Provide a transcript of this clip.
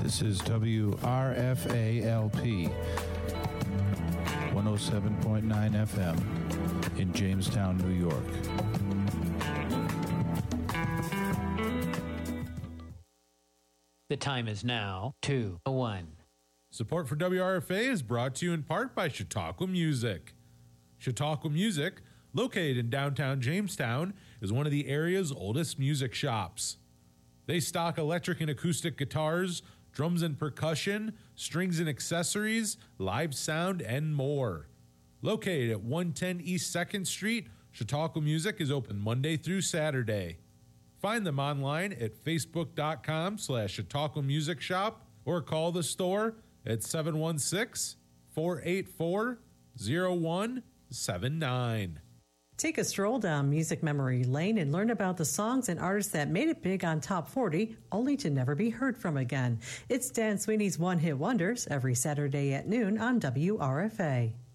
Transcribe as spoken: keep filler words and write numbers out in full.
This is W R F A L P, one oh seven point nine F M in Jamestown, New York. The time is now two oh one. Support for W R F A is brought to you in part by Chautauqua Music. Chautauqua Music, located in downtown Jamestown, is one of the area's oldest music shops. They stock electric and acoustic guitars, drums and percussion, strings and accessories, live sound, and more. Located at one ten East second Street, Chautauqua Music is open Monday through Saturday. Find them online at facebook.com slash Chautauqua Music Shop or call the store at seven one six, four eight four, zero one seven nine. Take a stroll down music memory lane and learn about the songs and artists that made it big on Top forty, only to never be heard from again. It's Dan Sweeney's One Hit Wonders every Saturday at noon on W R F A.